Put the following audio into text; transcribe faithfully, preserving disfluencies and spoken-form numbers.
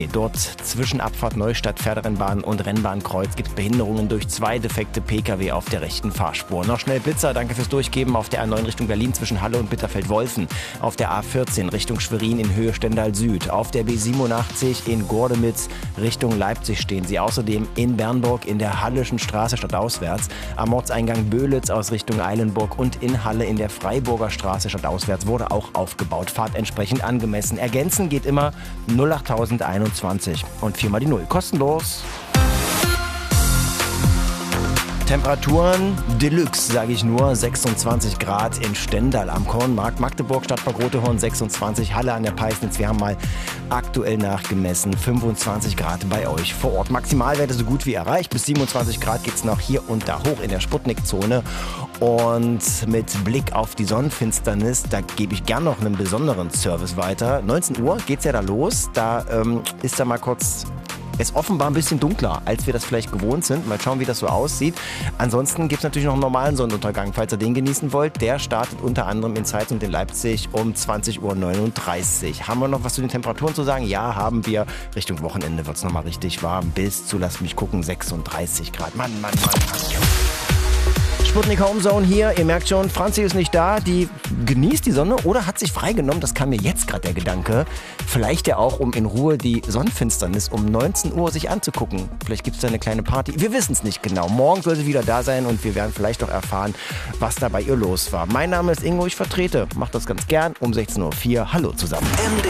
Dort zwischen Abfahrt Neustadt, Pferderennbahn und Rennbahnkreuz gibt es Behinderungen durch zwei defekte Pkw auf der rechten Fahrspur. Noch schnell Blitzer, danke fürs Durchgeben. Auf der A neun Richtung Berlin zwischen Halle und Bitterfeld-Wolfen. Auf der A vierzehn Richtung Schwerin in Höhe Stendal Süd. Auf der B siebenundachtzig in Gordemitz Richtung Leipzig stehen sie. Außerdem in Bernburg in der Hallischen Straße stadtauswärts. Am Ortseingang Böhlitz aus Richtung Eilenburg und in Halle in der Freiburger Straße stadtauswärts wurde auch aufgebaut. Fahrt entsprechend angemessen. Ergänzen geht immer null acht einundzwanzig und viermal die Null. Kostenlos. Temperaturen Deluxe, sage ich nur, sechsundzwanzig Grad in Stendal am Kornmarkt, Magdeburg, Stadtpark Rotehorn sechsundzwanzig, Halle an der Peisnitz, wir haben mal aktuell nachgemessen, fünfundzwanzig Grad bei euch vor Ort. Maximalwerte so gut wie erreicht, bis siebenundzwanzig Grad geht es noch hier und da hoch in der Sputnik-Zone. Und mit Blick auf die Sonnenfinsternis, da gebe ich gern noch einen besonderen Service weiter. neunzehn Uhr geht's ja da los, da ähm, ist da mal kurz... ist offenbar ein bisschen dunkler, als wir das vielleicht gewohnt sind. Mal schauen, wie das so aussieht. Ansonsten gibt es natürlich noch einen normalen Sonnenuntergang, falls ihr den genießen wollt. Der startet unter anderem in Zeitz und in Leipzig um zwanzig Uhr neununddreißig. Haben wir noch was zu den Temperaturen zu sagen? Ja, haben wir. Richtung Wochenende wird es nochmal richtig warm. Bis zu, lasst mich gucken, sechsunddreißig Grad. Mann, Mann, Mann, Mann. Sputnik Homezone hier. Ihr merkt schon, Franzi ist nicht da. Die genießt die Sonne oder hat sich freigenommen. Das kam mir jetzt gerade der Gedanke. Vielleicht ja auch, um in Ruhe die Sonnenfinsternis um neunzehn Uhr sich anzugucken. Vielleicht gibt es da eine kleine Party. Wir wissen es nicht genau. Morgen soll sie wieder da sein und wir werden vielleicht auch erfahren, was da bei ihr los war. Mein Name ist Ingo, ich vertrete. Macht das ganz gern um sechzehn Uhr vier. Hallo zusammen. M D